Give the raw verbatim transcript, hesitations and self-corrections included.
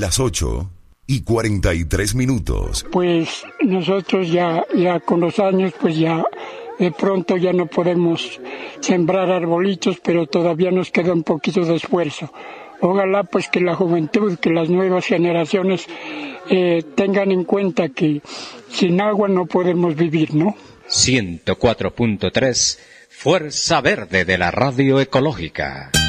Las ocho y cuarenta y tres minutos. Pues nosotros ya, ya con los años, pues ya de pronto ya no podemos sembrar arbolitos, pero todavía nos queda un poquito de esfuerzo. Ojalá pues que la juventud, que las nuevas generaciones eh, tengan en cuenta que sin agua no podemos vivir, ¿no? ciento cuatro punto tres, Fuerza Verde de la Radio Ecológica.